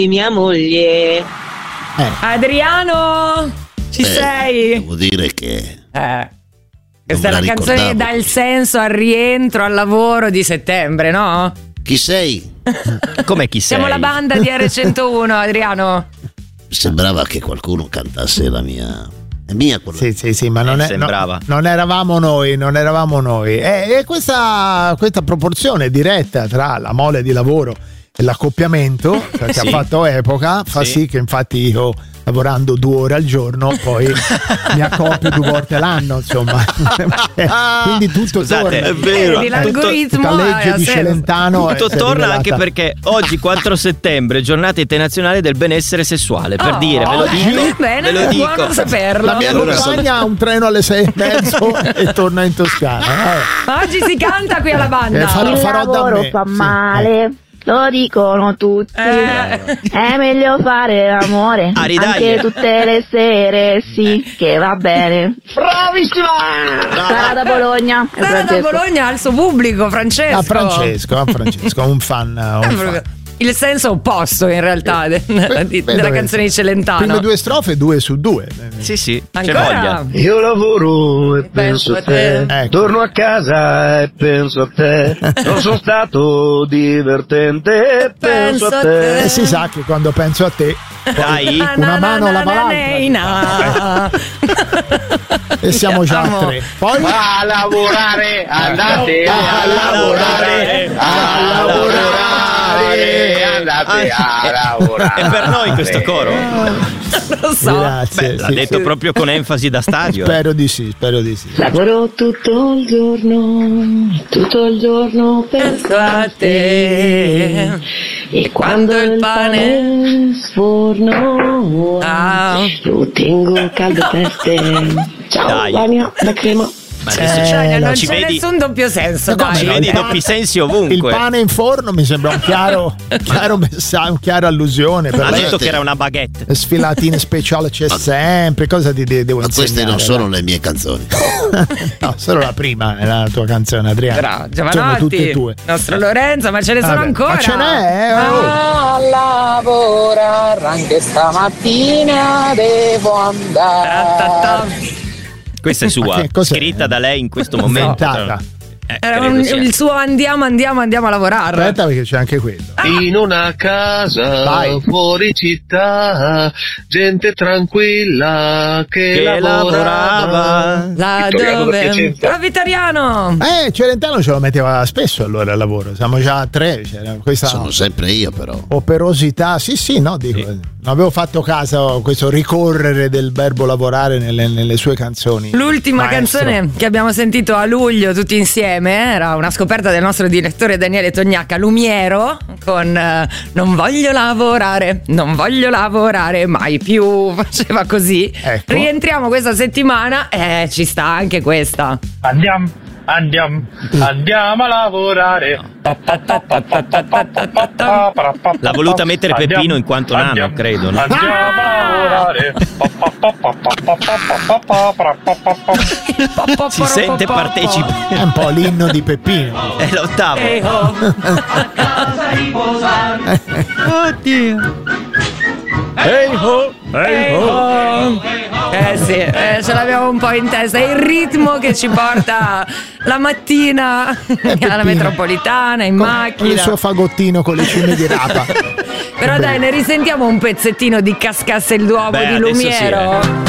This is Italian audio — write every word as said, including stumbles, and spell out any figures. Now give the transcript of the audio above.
mia moglie. Eh. Adriano, ci Eh, sei? Devo dire che Eh. Questa è Non la me la canzone che ricordavo. dà il senso al rientro al lavoro di settembre, no? chi sei? Come chi sei? Siamo la banda di R centouno, Adriano. Sembrava che qualcuno cantasse la mia. È mia quella. Sì, sì, sì, ma non, Eh, è, sembrava. no, non eravamo noi, non eravamo noi. E, e questa, questa proporzione diretta tra la mole di lavoro e l'accoppiamento, che Sì. ha fatto epoca, fa Sì. sì che infatti io, lavorando due ore al giorno, poi mi accoppio due volte l'anno, insomma. Quindi tutto Scusate, torna. è vero. Vedi, l'algoritmo Tutta legge ha di senso. Celentano Tutto è- si è torna rivelata- anche perché oggi quattro settembre, giornata internazionale del benessere sessuale, per Oh, dire, ve lo bene, dico, bene, ve lo buono dico. saperlo. La mia Allora sono- compagna ha un treno alle sei e mezzo e torna in Toscana. Eh. Oggi si canta qui alla banda. Eh, farò- Il farò da lavoro me, fa sì. male, lo dicono tutti. Eh. È meglio fare l'amore Ah, ridaglia. anche tutte le sere, sì, che va bene. Bravissima! Sara da Bologna. e Sara da Francesco. Bologna al suo pubblico, Francesco. A Francesco, a Francesco, un fan. Un fan. Il senso opposto in realtà de- di- Vedo della che- canzone di Prime Celentano. due strofe, due su due. Sì, sì, c'è Ancora? voglia. Io lavoro e penso a te, Ecco. torno a casa e penso a te, non sono stato divertente e penso a te. E si sa che quando penso a te, Dai. una mano lava l'altra. l'altra. E siamo già a tre. Poi A lavorare, andate a lavorare, a lavorare, andate a lavorare. È per noi questo coro? Lo so. grazie. Beh, l'ha sì, detto sì. proprio con enfasi da stadio. Spero di sì, spero di sì. Lavoro tutto il giorno, tutto il giorno Penso a te. e quando il pane sforno Ah. lo tengo caldo per te. Ciao, Dai. Vania, la crema. Ma adesso Eh, ci- Cioè, non ci c'è vedi, nessun doppio senso, Ma come ci dai. no? vedi Il pane- doppi sensi Il ovunque. pane in forno mi sembra un chiaro, chiaro messaggio, un chiaro allusione. Per Ha lei detto che era una baguette. sfilatine speciali c'è sempre. Cosa ti de- devo Ma insegnare? queste non sono le mie canzoni. No, solo la prima è la tua canzone, Adriano. Bravo, Sono Giovanotti, tutte e due. nostro Lorenzo, ma ce ne sono Vabbè, ancora. ma ce n'è, eh, oh. A lavorare anche stamattina devo andare. Ta-ta-ta. Questa è Ma sua, che cos'è? scritta da lei in questo momento. Inventata. Eh, Era credo un- sia. il suo andiamo, andiamo, andiamo a lavorare. Aspetta perché c'è anche quello. In una casa Vai. fuori città, gente tranquilla che, Che lavorava. Là Vittoriano da dove? Piacenza. Ciao Vittoriano. Eh, Celentano ce lo metteva spesso allora al lavoro. Siamo già a tre. C'era questa Sono sempre io, però. operosità. Sì, sì, no, dico. Sì. Non avevo fatto caso a questo ricorrere del verbo lavorare nelle, nelle sue canzoni. L'ultima Maestro. canzone che abbiamo sentito a luglio tutti insieme era una scoperta del nostro direttore Daniele Tognacca, Lumiero, con eh, Non voglio lavorare, non voglio lavorare mai più, faceva così. Ecco. Rientriamo questa settimana e ci sta anche questa. Andiamo, andiamo, andiamo a lavorare. L'ha voluta mettere Peppino in quanto nano, Andiamo, credo, no? Andiamo a lavorare. Si sente partecipe. È un po' l'inno di Peppino. È l'ottavo. Eh, oh. Oddio. Ehi ho, Eh, oh. Eh sì, eh, ce l'abbiamo un po' in testa. È il ritmo che ci porta la mattina alla Peppino. metropolitana, in Con macchina. il suo fagottino con le cime di rapa. Però dai, ne risentiamo un pezzettino di Cascasse il Duomo Beh, di adesso sì, Lumiero. eh.